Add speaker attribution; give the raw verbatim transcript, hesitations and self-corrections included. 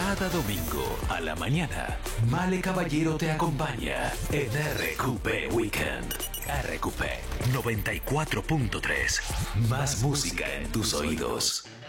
Speaker 1: Cada domingo a la mañana, Male Caballero te acompaña en R Q P Weekend. R Q P noventa y cuatro punto tres. Más música en tus oídos.